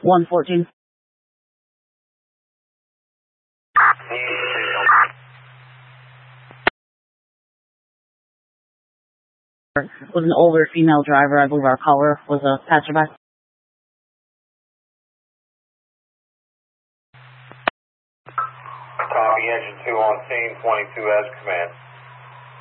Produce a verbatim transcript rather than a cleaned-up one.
one fourteen. Was an older female driver. I believe our caller was a passerby. Copy, engine two on scene, twenty-two as command.